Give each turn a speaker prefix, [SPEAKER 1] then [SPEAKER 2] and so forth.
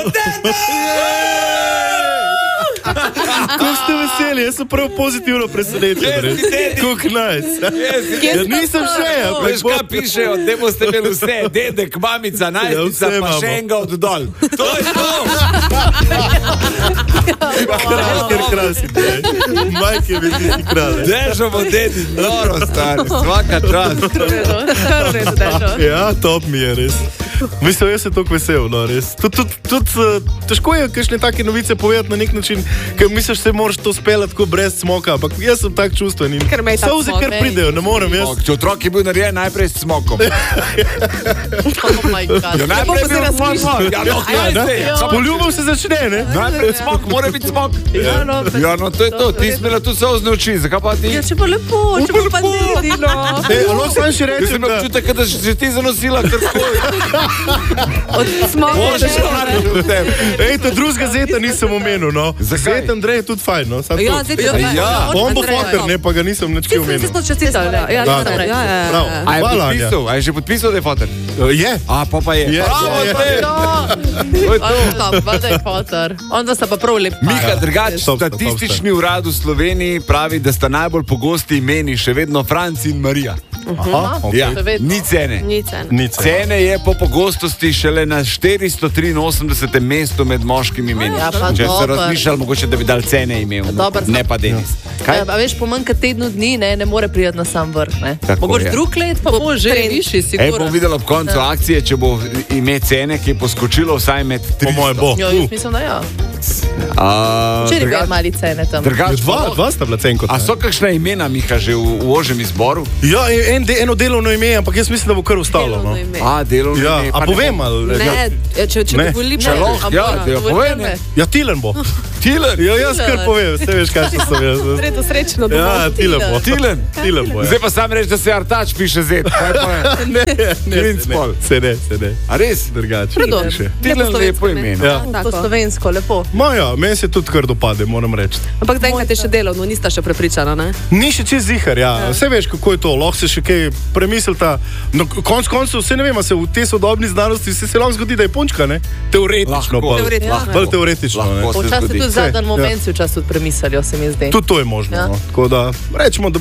[SPEAKER 1] Kako ste veseli, jaz sem prav pozitivno presenečen. Kako nice. Nisem še.
[SPEAKER 2] Veš, kaj pišejo, da boste imeli vse, dedek, mamica, najstica, pa še enega od dol. To je to!
[SPEAKER 1] Ker krasi, majke mi ti krale.
[SPEAKER 2] Držamo dedi, noro stari, svaka čast.
[SPEAKER 1] Ja, top mi je res. Mislim, jaz sem toliko vesel, no, res. Težko je kakšne take novice povedati na nek način, ker misliš, se moraš to speljati tako brez smoka, ampak jaz sem tak čustven in solze kar pridejo, ne morem jaz.
[SPEAKER 2] Če otrok je bil narejen najprej s smokom. Najprej je bil smok.
[SPEAKER 1] Poljubom se začne, ne?
[SPEAKER 2] Najprej smok, mora biti smok. Ja, no, to je to, ti si imela tu solzne oči, zakaj pa ti?
[SPEAKER 3] Ja, če pa lepo, če pa neredi, no.
[SPEAKER 1] Alo, sam še
[SPEAKER 2] Jaz sem
[SPEAKER 1] rečem, da...
[SPEAKER 2] občutek, da si ti zanosila kar
[SPEAKER 3] Od smoka.
[SPEAKER 1] Ej, to drugega zeta nisem omenil, no.
[SPEAKER 2] Zakaj?
[SPEAKER 1] Zet Andrej je tudi fajn, no.
[SPEAKER 3] Ja, zet je fajn.
[SPEAKER 1] On bo foter, ne, pa ga nisem nič ki omenil.
[SPEAKER 3] Ti smo čestital, ja.
[SPEAKER 1] Bravo.
[SPEAKER 2] A je
[SPEAKER 1] Hvala, Anja.
[SPEAKER 2] podpisal? A je že podpisal, da je foter?
[SPEAKER 1] Je.
[SPEAKER 2] A, pa je.
[SPEAKER 1] Je.
[SPEAKER 2] Bravo,
[SPEAKER 1] Je.
[SPEAKER 2] Andrej!
[SPEAKER 3] Valjda je fotor. Onda sta pa prav lep.
[SPEAKER 2] Miha, drugač,
[SPEAKER 1] Stop, stop,
[SPEAKER 2] statistični urad v Sloveniji pravi, da sta najbolj pogosti imeni še vedno Franci in Marija.
[SPEAKER 1] Aha, ok.
[SPEAKER 2] Ja,
[SPEAKER 3] Še vedno.
[SPEAKER 2] ni cene.
[SPEAKER 3] Ni cen.
[SPEAKER 1] Nic.
[SPEAKER 2] Cene je po pogostosti šele na 483. mestu med moškimi imeni.
[SPEAKER 3] Ja, pa
[SPEAKER 2] Če se
[SPEAKER 3] dobro.
[SPEAKER 2] razmišljali, mogoče da bi dal cene imel,
[SPEAKER 3] Dobro,
[SPEAKER 2] ne pa Denis. Kaj?
[SPEAKER 3] A veš, po manj kot tednu dni ne more priti na sam vrh, ne.
[SPEAKER 2] Tako
[SPEAKER 3] Mogoče
[SPEAKER 2] je.
[SPEAKER 3] drug let pa bo že višji,
[SPEAKER 2] Ej, bom
[SPEAKER 3] sigurno.
[SPEAKER 2] videl ob koncu akcije, če bo ime cene, ki je poskočilo vsaj med 300.
[SPEAKER 1] Po moje bo.
[SPEAKER 3] Jo, jaz mislim, da ja. Včeraj bi mali cene tam.
[SPEAKER 2] Drugač,
[SPEAKER 1] Dva sta bila cenkot.
[SPEAKER 2] a so kakšna imena, Miha, že v ožjem izboru?
[SPEAKER 1] Ja, eno delovno ime, ampak jaz mislim, da bo kar ostalo, no.
[SPEAKER 3] Delovno ime.
[SPEAKER 2] A, delovno
[SPEAKER 1] Ja,
[SPEAKER 2] ime.
[SPEAKER 1] a
[SPEAKER 2] Pa
[SPEAKER 1] povem, ali...
[SPEAKER 3] Ne, če
[SPEAKER 1] Ne.
[SPEAKER 3] dovolim,
[SPEAKER 2] Če lahko, ja, da jo povem, ne.
[SPEAKER 1] Ja, Tilen bo.
[SPEAKER 2] Tilen.
[SPEAKER 1] Ja, jaz kar povem, vse veš, kaj sem jaz.
[SPEAKER 3] Sredo srečno domov.
[SPEAKER 1] Ja, Tilen bo.
[SPEAKER 2] Tilen.
[SPEAKER 1] Tilen bo, ja.
[SPEAKER 2] Zdaj pa sam reči, da se Artač piše Z. Kaj pa je? Klinspol.
[SPEAKER 1] Se ne.
[SPEAKER 2] A res?
[SPEAKER 1] Drugače.
[SPEAKER 3] Predo.
[SPEAKER 1] Piše.
[SPEAKER 2] Tilen lepo ime. no.
[SPEAKER 1] Ja.
[SPEAKER 3] Po slovensko, lepo.
[SPEAKER 1] Ma ja, meni se tudi kar dopade, moram reči.
[SPEAKER 4] Ampak zaenkrat je še delovno, nista še prepričana, ne?
[SPEAKER 1] Ni še čez zihar, ja. Vse veš, kako je to, lahko se še kaj premislita. No, konc koncev, vse ne vem, a se v tej sodobni znanosti se lahko zgodi, da je punčka, ne? Teoretično.
[SPEAKER 2] Lahko.
[SPEAKER 1] pa.
[SPEAKER 4] Teoretično.
[SPEAKER 1] Bolj teoretično, ne?
[SPEAKER 2] Lahko.
[SPEAKER 3] Včasih
[SPEAKER 2] zgodi.
[SPEAKER 3] tudi zadnji moment si včasih tudi premislili, se mi zdi.
[SPEAKER 1] Tudi to je možno,
[SPEAKER 3] Ja.
[SPEAKER 1] no. Tako da, rečemo, da